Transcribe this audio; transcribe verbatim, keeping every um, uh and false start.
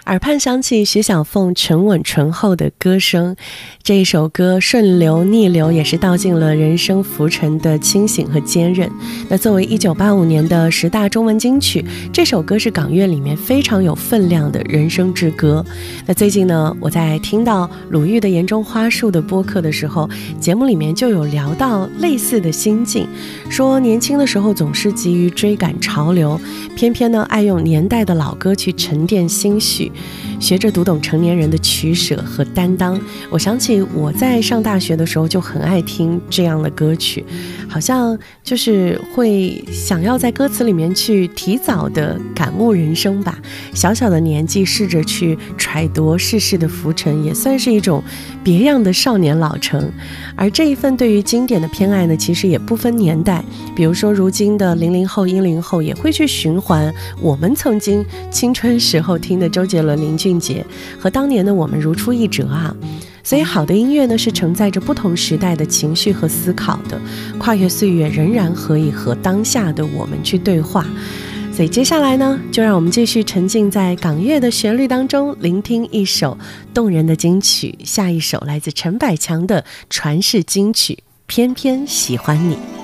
耳畔响起徐小凤沉稳醇厚的歌声，这一首歌顺流逆流也是道尽了人生浮沉的清醒和坚韧。那作为一九八五年的十大中文金曲，这首歌是港乐里面非常有分量的人生之歌。那最近呢，我在听到鲁豫的言中花树的播客的时候，节目里面就有聊到类似的心境，说年轻的时候总是急于追赶潮流，偏偏呢爱用年代的老歌去沉淀心绪，学着读懂成年人的取舍和担当。我想起我在上大学的时候就很爱听这样的歌曲，好像就是会想要在歌词里面去提早的感悟人生吧。小小的年纪试着去揣度世事的浮沉，也算是一种别样的少年老成。而这一份对于经典的偏爱呢，其实也不分年代，比如说如今的零零后、一零后也会去循环我们曾经青春时候听的周杰伦、林俊杰，和当年的我们如出一辙啊。所以好的音乐呢，是承载着不同时代的情绪和思考的，跨越岁月仍然可以和当下的我们去对话。所以接下来呢，就让我们继续沉浸在港乐的旋律当中，聆听一首动人的金曲。下一首来自陈百强的传世金曲《偏偏喜欢你》。